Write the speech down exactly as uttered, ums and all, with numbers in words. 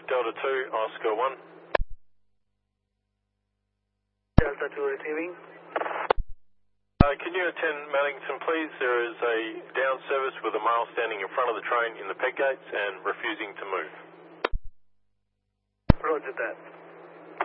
Delta two, Oscar one. Delta two receiving. Uh, can you attend Maddington, please? There is a down service with a male standing in front of the train in the peg gates and refusing to move. Roger that.